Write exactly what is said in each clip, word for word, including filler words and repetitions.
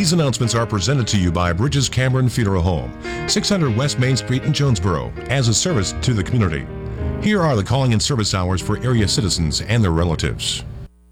These announcements are presented to you by Bridges Cameron Funeral Home, six hundred West Main Street in Jonesboro, as a service to the community. Here are the calling and service hours for area citizens and their relatives.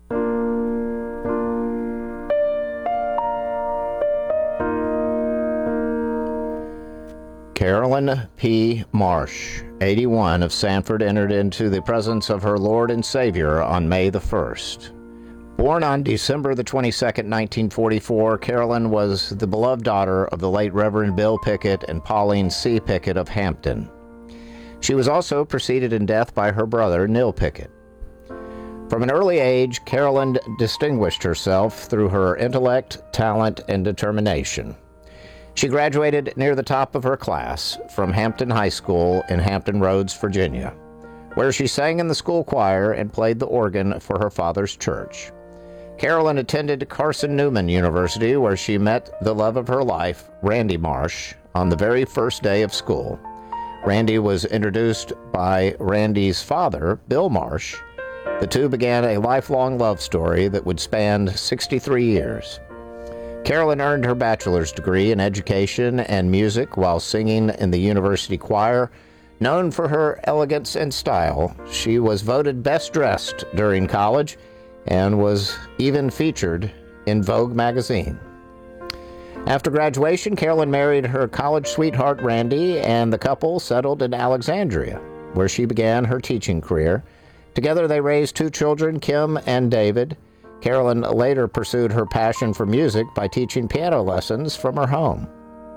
Carolyn P. Marsh, eighty-one, of Sanford, entered into the presence of her Lord and Savior on May the first. Born on December the twenty-second, nineteen forty-four, Carolyn was the beloved daughter of the late Reverend Bill Pickett and Pauline C. Pickett of Hampton. She was also preceded in death by her brother, Neil Pickett. From an early age, Carolyn distinguished herself through her intellect, talent, and determination. She graduated near the top of her class from Hampton High School in Hampton Roads, Virginia, where she sang in the school choir and played the organ for her father's church. Carolyn attended Carson Newman University, where she met the love of her life, Randy Marsh, on the very first day of school. Randy was introduced by Randy's father, Bill Marsh. The two began a lifelong love story that would span sixty-three years. Carolyn earned her bachelor's degree in education and music while singing in the university choir. Known for her elegance and style, she was voted best dressed during college and was even featured in Vogue magazine. After graduation, Carolyn married her college sweetheart Randy, and the couple settled in Alexandria, where she began her teaching career. Together they raised two children, Kim and David. Carolyn later pursued her passion for music by teaching piano lessons from her home.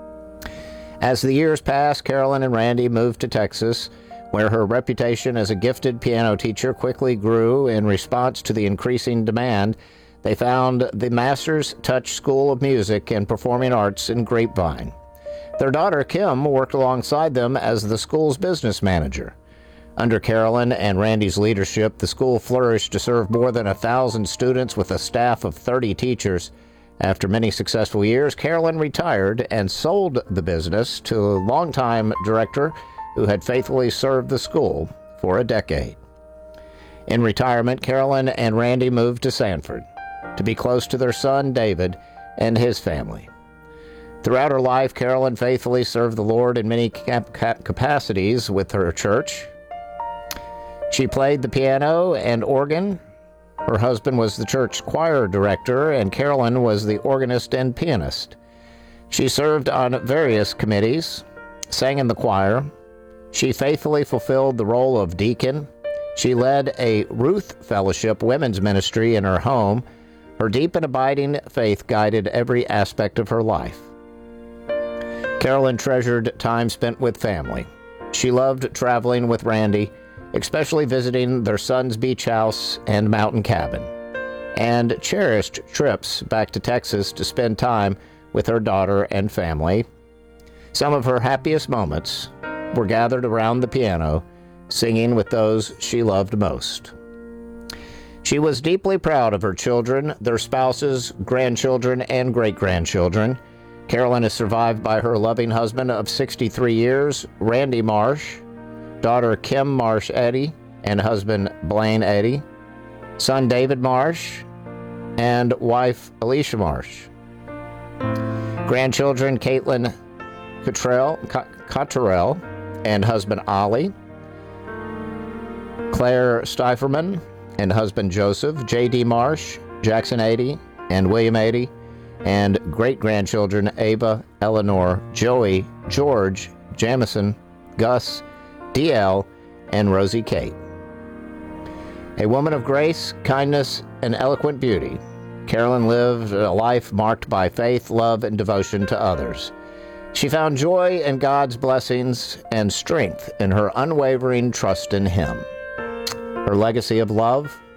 As the years passed, Carolyn and Randy moved to Texas, where her reputation as a gifted piano teacher quickly grew. In response to the increasing demand, they found the Masters Touch School of Music and Performing Arts in Grapevine. Their daughter, Kim, worked alongside them as the school's business manager. Under Carolyn and Randy's leadership, the school flourished to serve more than a thousand students with a staff of thirty teachers. After many successful years, Carolyn retired and sold the business to a longtime director who had faithfully served the school for a decade. In retirement, Carolyn and Randy moved to Sanford to be close to their son, David, and his family. Throughout her life, Carolyn faithfully served the Lord in many cap- cap- capacities with her church. She played the piano and organ. Her husband was the church choir director, and Carolyn was the organist and pianist. She served on various committees, sang in the choir. She faithfully fulfilled the role of deacon. She led a Ruth Fellowship women's ministry in her home. Her deep and abiding faith guided every aspect of her life. Carolyn treasured time spent with family. She loved traveling with Randy, especially visiting their son's beach house and mountain cabin, and cherished trips back to Texas to spend time with her daughter and family. Some of her happiest moments were gathered around the piano, singing with those she loved most. She was deeply proud of her children, their spouses, grandchildren, and great-grandchildren. Carolyn is survived by her loving husband of sixty-three years, Randy Marsh, daughter Kim Marsh Eddy, and husband Blaine Eddy, son David Marsh, and wife Alicia Marsh. Grandchildren Caitlin Cottrell, Cottrell and husband Ollie, Claire Steiferman and husband Joseph, J D Marsh, Jackson Eddy, and William Eddy, and great-grandchildren Ava, Eleanor, Joey, George, Jamison, Gus, D L, and Rosie Kate. A woman of grace, kindness, and eloquent beauty, Carolyn lived a life marked by faith, love, and devotion to others. She found joy in God's blessings and strength in her unwavering trust in Him. Her legacy of love,